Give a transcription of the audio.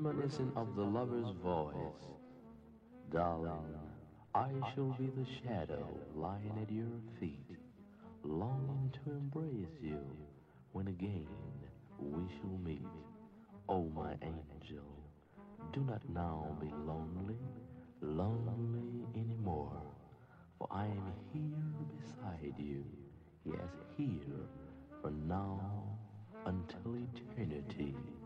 reminiscent of the lover's voice. Darling, I shall be the shadow lying at your feet, longing to embrace you when again we shall meet. Oh, my angel, do not now be lonely, lonely anymore, for I am here beside you, yes, here, from now until eternity.